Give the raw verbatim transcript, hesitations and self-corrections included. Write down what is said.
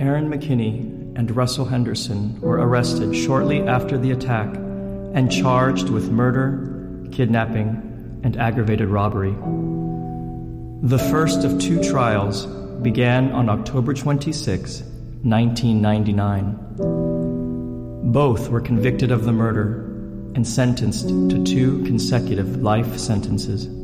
Aaron McKinney and Russell Henderson were arrested shortly after the attack and charged with murder, kidnapping, and aggravated robbery. The first of two trials began on October twenty-sixth, nineteen ninety-nine. Both were convicted of the murder and sentenced to two consecutive life sentences.